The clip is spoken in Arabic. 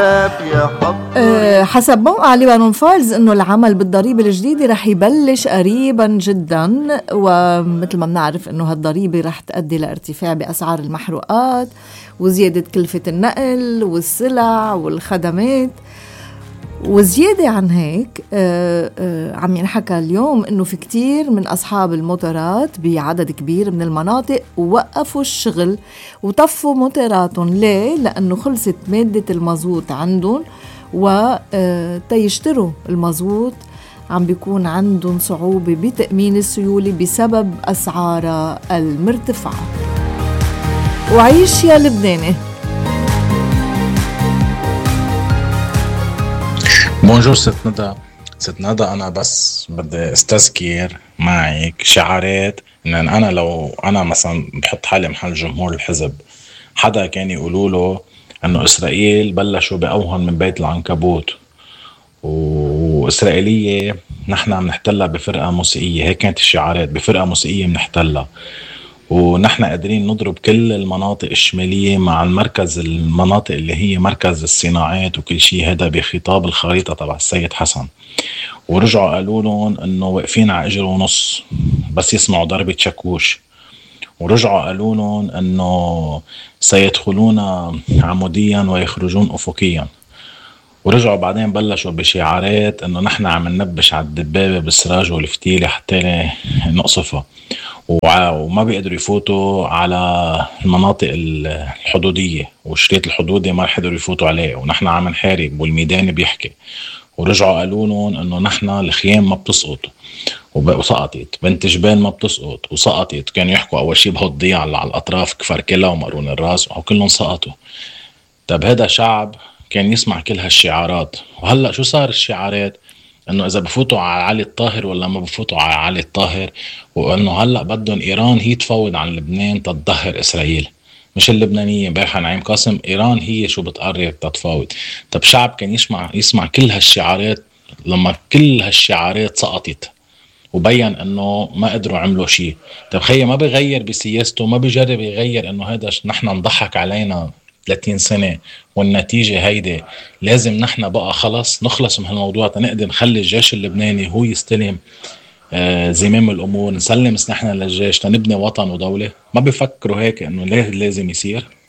حسب موقع ليبانون فايلز انه العمل بالضريبة الجديدة رح يبلش قريبا جدا، ومثل ما بنعرف انه هالضريبة رح تؤدي لارتفاع بأسعار المحروقات وزيادة كلفة النقل والسلع والخدمات. وزيادة عن هيك عم ينحكى اليوم انه في كتير من اصحاب الموتورات بعدد كبير من المناطق وقفوا الشغل وطفوا موتوراتهم. ليه؟ لانه خلصت مادة المازوت عندهم، وتيشتروا المازوت عم بيكون عندهم صعوبة بتأمين السيولة بسبب أسعارها المرتفعة. وعيش يا لبناني. بونجور ست ندى أنا بس بدي استذكر معك شعارات إن أنا لو أنا مثلا بحط حالي محل جمهور الحزب، حدا كان يقولوا له إنه إسرائيل بلشوا بأوهن من بيت العنكبوت، وإسرائيلية نحن بنحتلها بفرقة موسيقية، هيك كانت الشعارات، بفرقة موسيقية بنحتلها، ونحن قادرين نضرب كل المناطق الشمالية مع المركز، المناطق اللي هي مركز الصناعات وكل شيء، هذا بخطاب الخريطة تبع السيد حسن. ورجعوا قالوا لهم انه واقفين على اجر ونص بس يسمعوا ضربة شكوش، ورجعوا قالوا لهم انه سيدخلون عموديا ويخرجون افقيا، ورجعوا بعدين بلشوا بشعارات انه نحن عم ننبش على الدبابة بالسراج والفتيلة حتى نقصفها، وما بيقدروا يفوتوا على المناطق الحدودية، والشريط الحدودي ما رح يقدروا يفوتوا عليه، ونحن عم نحارب والميدان بيحكي. ورجعوا قالوا لهم انه نحن الخيام ما بتسقط وسقطت، بنت جبال ما بتسقط وسقطت، كانوا يحكوا اول شيء بهالضياع اللي على الاطراف كفركلة ومقرون الراس وكلهم سقطوا. طب هذا شعب كان يسمع كل هالشعارات، وهلأ شو صار الشعارات؟ انه اذا بفوتوا على علي الطاهر ولا ما بفوتوا على علي الطاهر، وانه هلأ بدهم ايران هي تفوض عن لبنان تتظهر اسرائيل، مش اللبنانية. امبارح نعيم قاسم ايران هي شو بتقرر تتفاوض. طب شعب كان يسمع كل هالشعارات، لما كل هالشعارات سقطت وبين انه ما قدروا عملوا شيء، طب خيي ما بيغير بسياسته، ما بيجرب يغير انه هذا نحن نضحك علينا 30 سنة والنتيجة هيدي، لازم نحن بقى خلص نخلص من هالموضوع تنقدر نخلي الجيش اللبناني هو يستلم زمام الأمور، نسلم سلاحنا للجيش تنبني وطن ودولة. ما بيفكروا هيك انه ليه لازم يصير؟